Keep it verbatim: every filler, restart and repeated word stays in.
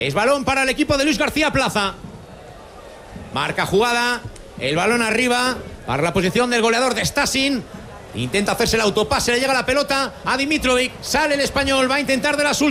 Es balón para el equipo de Luis García Plaza. Marca jugada. El balón arriba para la posición del goleador de Stasin. Intenta hacerse el autopase, le llega la pelota a Dimitrovic. Sale el español, va a intentar de las últimas.